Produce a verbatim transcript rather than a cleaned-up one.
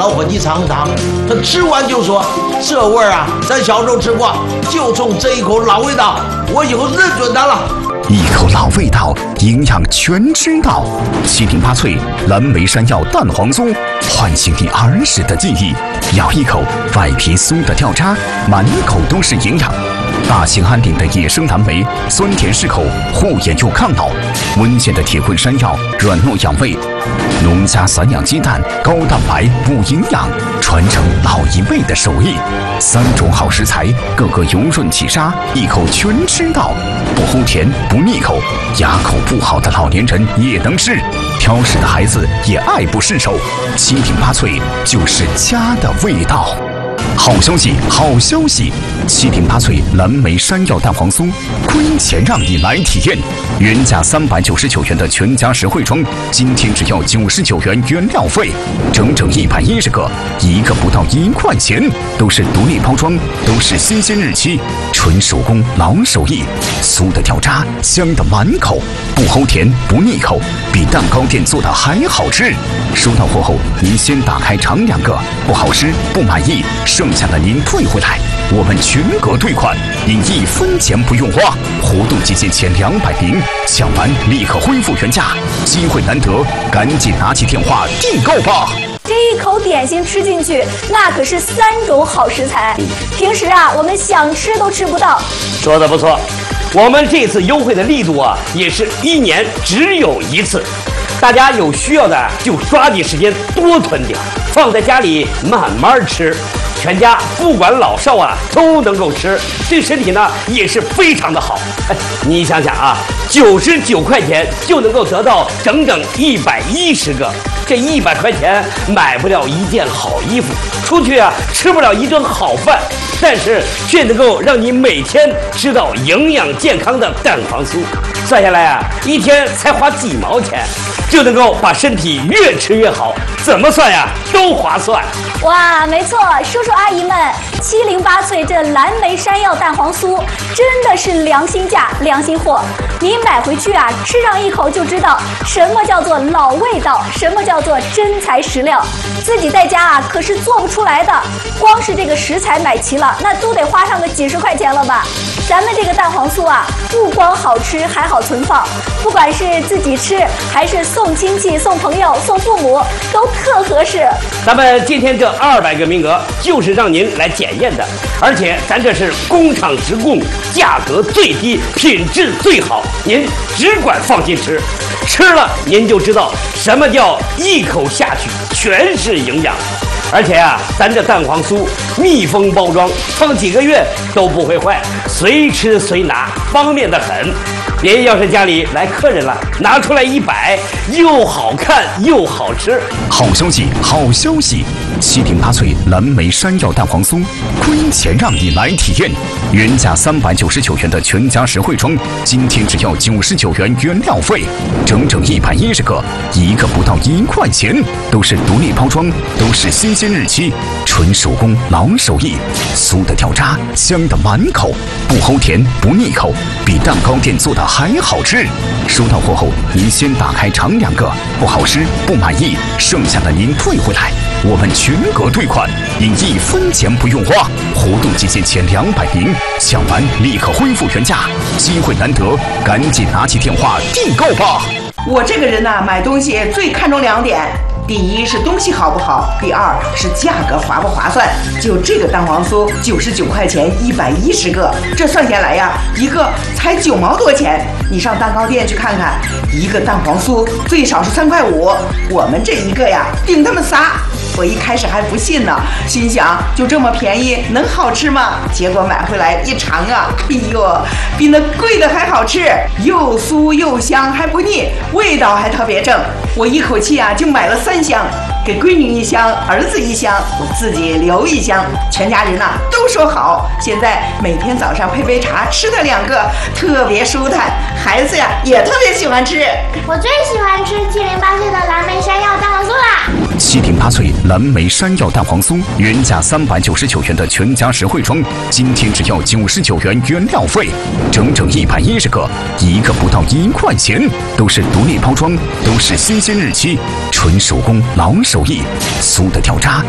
老伙计尝尝。他吃完就说：“这味儿啊，咱小时候吃过，就冲这一口老味道，我以后认准它了。” 一口老味道，营养全知道。七零八脆蓝莓山药蛋黄酥，唤醒你儿时的记忆。咬一口，外皮酥的掉渣，满口都是营养。大兴安岭的野生蓝莓，酸甜适口，护眼又抗老。温县的铁棍山药，软糯养胃。农家散养鸡蛋，高蛋白补营养，传承老一辈的手艺。三种好食材，个个油润起沙，一口全吃到，不齁甜不腻口，牙口不好的老年人也能吃，挑食的孩子也爱不释手。七零八脆就是家的味道。好消息，好消息！七零八脆蓝莓山药蛋黄酥，亏钱让你来体验。原价三百九十九元的全家实惠装，今天只要九十九元原料费，整整一百一十个，一个不到一块钱，都是独立包装，都是新鲜日期，纯手工老手艺，酥的掉渣，香的满口，不齁甜不腻口，比蛋糕店做的还好吃。收到货后，您先打开尝两个，不好吃不满意，剩下的您退回来，我们全额退款，您一分钱不用花。活动期间前两百名，抢完立刻恢复原价，机会难得，赶紧拿起电话订购吧。 这一口点心吃进去，那可是三种好食材，平时啊我们想吃都吃不到。 说的不错，我们这次优惠的力度啊，也是一年只有一次。大家有需要的就抓紧时间多囤点，放在家里慢慢吃，全家不管老少啊都能够吃，对身体呢也是非常的好。哎，你想想啊，九十九块钱就能够得到整整一百一十个，这一百块钱买不了一件好衣服，出去啊吃不了一顿好饭，但是却能够让你每天吃到营养健康的蛋黄酥。算下来啊，一天才花几毛钱，就能够把身体越吃越好，怎么算呀都划算。 哇，没错，叔叔阿姨们，七零八脆这蓝莓山药蛋黄酥真的是良心价、良心货。你买回去啊，吃上一口就知道什么叫做老味道，什么叫做真材实料。自己在家啊可是做不出来的，光是这个食材买齐了，那都得花上个几十块钱了吧。咱们这个蛋黄酥啊，不光好吃，还好存放，不管是自己吃还是送亲戚、送朋友、送父母，都特合适。 咱们今天这二百个名额就是让您来检验的，而且咱这是工厂直供，价格最低，品质最好，您只管放心吃，吃了您就知道什么叫一口下去全是营养。而且啊，咱这蛋黄酥密封包装，放几个月都不会坏，随吃随拿，方便得很。您要是家里来客人了，拿出来一摆，又好看又好吃。 好消息，好消息！七零八脆蓝莓山药蛋黄酥，亏钱让你来体验。原价三百九十九元的全家实惠装，今天只要九十九元原料费，整整一百一十个，一个不到一块钱，都是独立包装，都是新鲜日期，纯手工老手艺，酥的掉渣，香的满口，不齁甜不腻口，比蛋糕店做的还好吃。收到货后，您先打开尝两个，不好吃不满意，剩下的您退回来，我们全额退款，您一分钱不用花。活动期间前两百名，抢完立刻恢复原价，机会难得，赶紧拿起电话订购吧。 我这个人呢、啊，买东西最看重两点。第一是东西好不好，第二是价格划不划算。就这个蛋黄酥，九十九块钱一百一十个，这算下来呀，一个才九毛多钱。你上蛋糕店去看看，一个蛋黄酥最少是三块五，我们这一个呀，顶他们仨。我一开始还不信呢，心想就这么便宜，能好吃吗？结果买回来一尝啊，哎呦，比那贵的还好吃，又酥又香，还不腻，味道还特别正。我一口气啊就买了三箱，给闺女一箱，儿子一箱，我自己留一箱，全家人呐、啊、都说好。现在每天早上配杯茶，吃它两个，特别舒坦，孩子呀也特别喜欢吃。 我最喜欢吃七零八脆的蓝莓山药蛋黄酥啦！ 七零八脆蓝莓山药蛋黄酥，原价三百九十九元的全家实惠装，今天只要九十九元原料费，整整一百一十个，一个不到一块钱，都是独立包装，都是新鲜日期，纯手工老手艺，酥的掉渣，